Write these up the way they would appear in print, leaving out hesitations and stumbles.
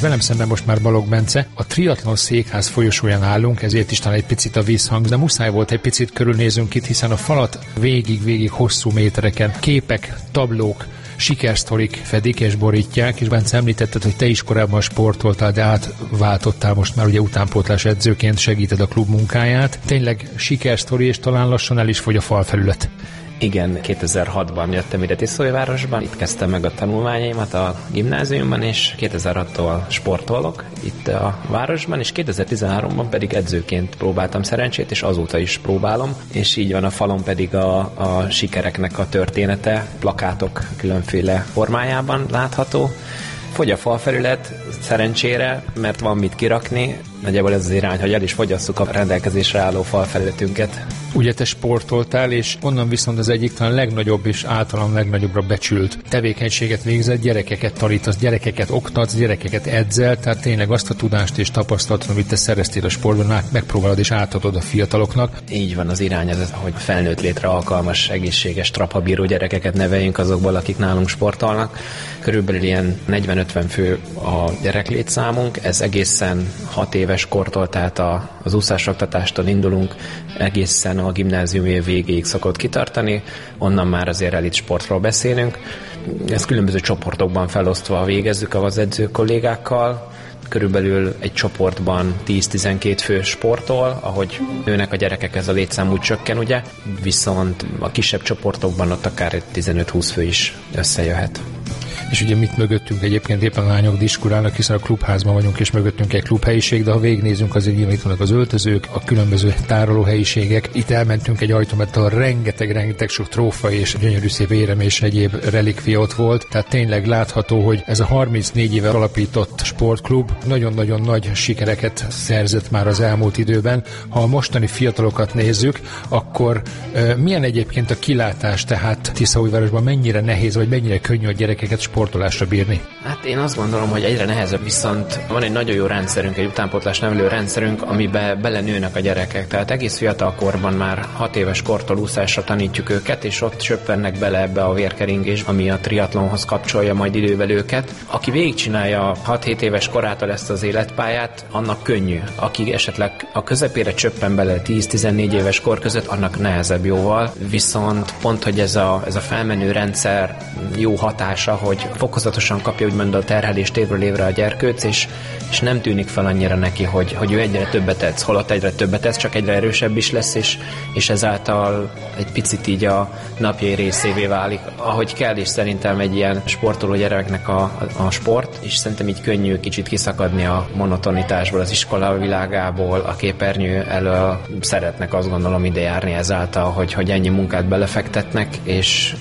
Velem szemben most már Balogh Bence. A triatlon székház folyosóján állunk, ezért is talán egy picit a vízhang, de muszáj volt egy picit körülnézünk itt, hiszen a falat végig hosszú métereken képek, tablók, sikersztorik fedik és borítják, és Bence említetted, hogy te is korábban sportoltál, de átváltottál most már ugye utánpótlás edzőként, segíted a klub munkáját. Tényleg sikersztori, és talán lassan el is fogy a falfelület. Igen, 2006-ban jöttem ide Tiszaújvárosban, itt kezdtem meg a tanulmányaimat a gimnáziumban, és 2006-tól sportolok itt a városban, és 2013-ban pedig edzőként próbáltam szerencsét, és azóta is próbálom, és így van, a falon pedig a sikereknek a története, plakátok különféle formájában látható. Fogy a falfelület, szerencsére, mert van mit kirakni. Nagyjából ez az irány, hogy el is fogyasszuk a rendelkezésre álló falfelületünket. Ugye te sportoltál, és onnan viszont az egyik talán legnagyobb és általán legnagyobbra becsült tevékenységet végzett, gyerekeket tanítasz, gyerekeket oktatsz, gyerekeket edzel, tehát tényleg azt a tudást és tapasztalatot, amit te szereztél a sportban, megpróbálod és átadod a fiataloknak. Így van, az irány az, hogy felnőtt létre alkalmas, egészséges, trapabíró gyerekeket neveljünk azokból, akik nálunk sportolnak. Körülbelül ilyen 40-50 fő a gyereklétszámunk, ez egészen 6 éves kortól, tehát az úszásoktatástól indulunk, egészen a gimnázium év végéig szokott kitartani, onnan már azért elit sportról beszélünk. Ezt különböző csoportokban felosztva végezzük az edző kollégákkal, körülbelül egy csoportban 10-12 fő sportol, ahogy nőnek a gyerekek, ez a létszám úgy csökken, ugye, viszont a kisebb csoportokban ott akár 15-20 fő is összejöhet. És ugye mit mögöttünk egyébként éppen a lányok diskurálnak, hiszen a klubházban vagyunk, és mögöttünk egy klubhelyiség, de ha végignézünk, azért nyilván itt vannak az öltözők, a különböző tárolóhelyiségek. Itt elmentünk egy ajtómettel, rengeteg sok trófa és gyönyörű szép érem és egyéb relikvia ott volt. Tehát tényleg látható, hogy ez a 34 éve alapított sportklub nagyon-nagyon nagy sikereket szerzett már az elmúlt időben. Ha a mostani fiatalokat nézzük, akkor milyen egyébként a kilátás, tehát Tiszaújvárosban mennyire nehéz, vagy mennyire könnyű a gyerekeket sportolásra bírni? Hát én azt gondolom, hogy egyre nehezebb, viszont van egy nagyon jó rendszerünk, egy utánpótlás nevelő rendszerünk, amiben belenőnek a gyerekek. Tehát egész fiatal korban már 6 éves kortól úszásra tanítjuk őket, és ott söppennek bele ebbe a vérkeringés, ami a triatlonhoz kapcsolja majd idővel őket. Aki végigcsinálja 6-7 éves korától ezt az életpályát, annak könnyű. Aki esetleg a közepére csöppen bele 10-14 éves kor között, annak nehezebb jóval. Viszont pont, hogy ez a felmenő rendszer jó hatása, hogy fokozatosan kapja úgymond a terhelést évről évre a gyerkőc, és nem tűnik fel annyira neki, hogy ő egyre többet edz, holott egyre többet edz, csak egyre erősebb is lesz, és ezáltal egy picit így a napjai részévé válik, ahogy kell, és szerintem egy ilyen sportoló gyereknek a sport, és szerintem így könnyű kicsit kiszakadni a monotonitásból, az iskola világából, a képernyő elől. Szeretnek, azt gondolom, ide járni ezáltal, hogy ennyi munkát belefektetnek, és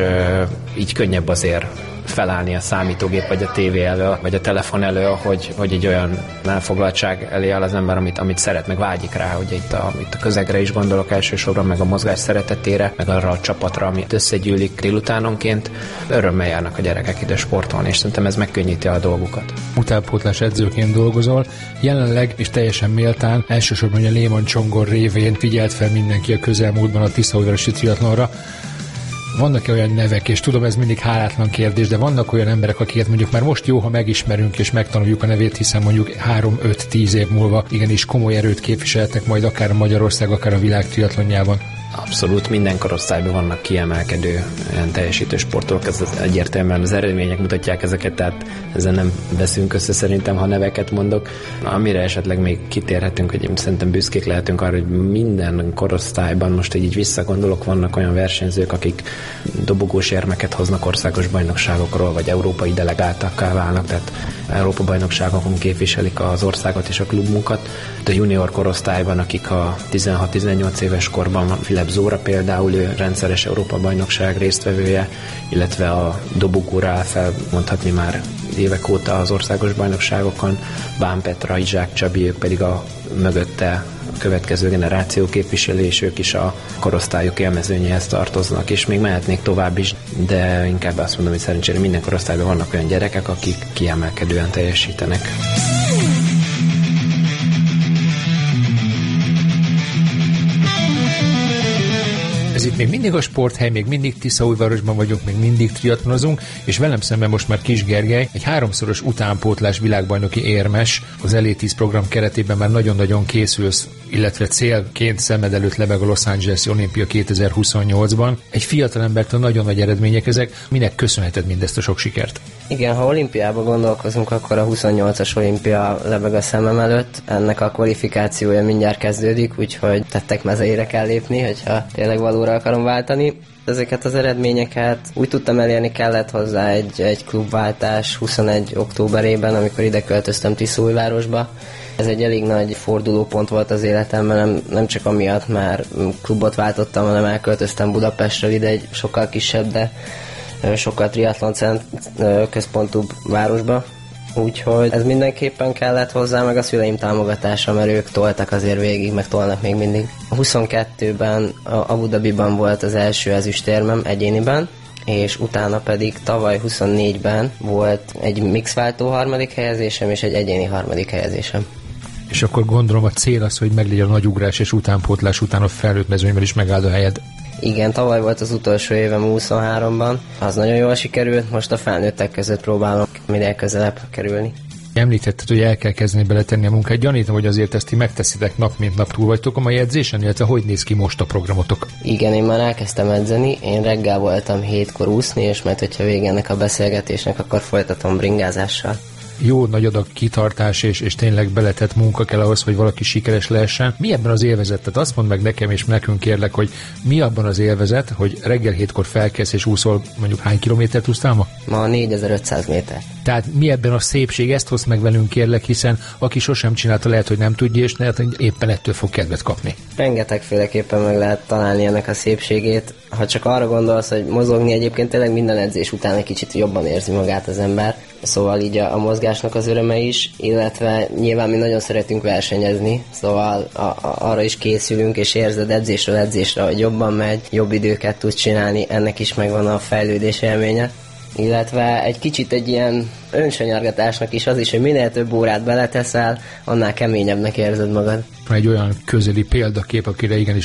így könnyebb azért felállni a számítógép, vagy a tévé elől, vagy a telefon elől, hogy egy olyan elfoglaltság elé áll az ember, amit szeret, meg vágyik rá, hogy itt a közegre is gondolok elsősorban, meg a mozgás szeretetére, meg arra a csapatra, amit összegyűlik délutánonként. Örömmel járnak a gyerekek ide sportolni, és szerintem ez megkönnyíti a dolgukat. Utánpótlás edzőként dolgozol, jelenleg és teljesen méltán, elsősorban a Lehmann Csongor révén figyelt fel mindenki a közelmúltban a Tiszaújvárosi triatlonra. Vannak olyan nevek, és tudom, ez mindig hálátlan kérdés, de vannak olyan emberek, akiket mondjuk már most jó, ha megismerünk és megtanuljuk a nevét, hiszen mondjuk 3-5-10 év múlva igenis komoly erőt képviseltek majd akár Magyarország, akár a világ triatlonjában. Abszolút, minden korosztályban vannak kiemelkedő ilyen teljesítő sportolók, ez egyértelműen az eredmények mutatják ezeket, tehát ezzel nem veszünk össze szerintem, ha neveket mondok. Amire esetleg még kitérhetünk, hogy szerintem büszkék lehetünk arra, hogy minden korosztályban, most így visszagondolok, vannak olyan versenyzők, akik dobogós érmeket hoznak országos bajnokságokról, vagy európai delegáltakká válnak, tehát Európa bajnokságokon képviselik az országot és a klubunkat. A junior korosztályban, akik a 16-18 éves korban van, Filip Zóra például, ő rendszeres Európa-bajnokság résztvevője, illetve a dobogóra áll fel, mondhatni már évek óta az országos bajnokságokon, Bán Petra, Izsák Csabi, ők pedig a mögötte a következő generáció képviselő, és ők is a korosztályok élmezőnyéhez tartoznak, és még mehetnék tovább is, de inkább azt mondom, hogy szerencsére minden korosztályban vannak olyan gyerekek, akik kiemelkedően teljesítenek. Ez Ez itt még mindig a sporthely, még mindig Tiszaújvárosban vagyunk, még mindig triatlonozunk, és velem szemben most már Kis Gergely, egy 3-szoros utánpótlás világbajnoki érmes, az Elé10 program keretében már nagyon-nagyon készülsz, illetve célként szemed előtt lebeg a Los Angeles-i olimpia 2028-ban. Egy fiatalembertől nagyon nagy eredmények ezek. Minek köszönheted mindezt a sok sikert? Igen, ha olimpiába gondolkozunk, akkor a 28-as olimpia lebeg a szemem előtt. Ennek a kvalifikációja mindjárt kezdődik, úgyhogy tettek mezeire kell lépni, hogyha tényleg valóra akarom váltani. Ezeket az eredményeket úgy tudtam elérni, kellett hozzá egy klubváltás 21. októberében, amikor ide költöztem Tiszaújvárosba. Ez egy elég nagy fordulópont volt az életemben, nem csak amiatt már klubot váltottam, hanem elköltöztem Budapestről ide egy sokkal kisebb, de sokkal triatlon központúbb városba. Úgyhogy ez mindenképpen kellett hozzá, meg a szüleim támogatása, mert ők toltak azért végig, meg tolnak még mindig. A 22-ben Abu Dhabiban volt az első ezüstérmem egyéniben, és utána pedig tavaly 24-ben volt egy mixváltó harmadik helyezésem, és egy egyéni harmadik helyezésem. És akkor gondolom a cél az, hogy meglegyen a nagy ugrás és utánpótlás után a felnőtt mezőnyben is megáld a helyed. Igen, tavaly volt az utolsó évem 23-ban, az nagyon jól sikerült, most a felnőttek között próbálom minél közelebb kerülni. Említetted, hogy el kell kezdeni beletenni a munkát. Gyanítom, hogy azért ezt ti megteszitek nap mint nap, túl vagytok a mai edzésen, illetve hogy néz ki most a programotok? Igen, én már elkezdtem edzeni, én reggel voltam 7-kor úszni, és majd hogyha vége ennek a beszélgetésnek, akkor folytatom bringázással. Jó nagy adag kitartás és tényleg beletett munka kell ahhoz, hogy valaki sikeres lehessen. Mi ebben az élvezet? Tehát azt mondd meg nekem és nekünk kérlek, hogy mi abban az élvezet, hogy reggel 7-kor felkelsz és úszol, mondjuk hány kilométert úsztál ma? Ma 4500 méter. Tehát mi ebben a szépség? Ezt hozd meg velünk kérlek, hiszen aki sosem csinálta, lehet, hogy nem tudja, és lehet, hogy éppen ettől fog kedvet kapni. Rengetegféleképpen meg lehet találni ennek a szépségét. Ha csak arra gondolsz, hogy mozogni, egyébként tényleg minden edzés után egy kicsit jobban érzi magát az ember. Szóval így a mozgásnak az öröme is, illetve nyilván mi nagyon szeretünk versenyezni, szóval arra is készülünk, és érzed edzésről edzésre, hogy jobban megy, jobb időket tudsz csinálni, ennek is megvan a fejlődés élménye. Illetve egy kicsit egy ilyen önsanyargatásnak is az is, hogy minél több órát beleteszel, annál keményebbnek érzed magad. Egy olyan közeli példakép, akire igenis